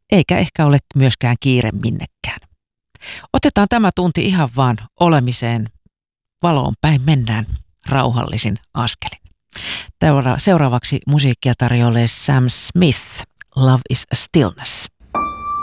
eikä ehkä ole myöskään kiire minnekään. Otetaan tämä tunti ihan vaan olemiseen. Valoon päin mennään rauhallisin askelin. Seuraavaksi musiikkia tarjoilee Sam Smith, Love is a Stillness.